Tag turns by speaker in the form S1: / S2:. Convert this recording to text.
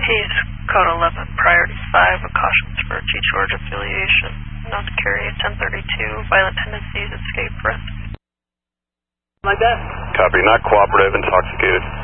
S1: Hayes, code 11, priority 5, with cautions for G. George affiliation. Known to carry a 1032, violent tendencies, escape risk.
S2: Like that?
S3: Copy, not cooperative, intoxicated.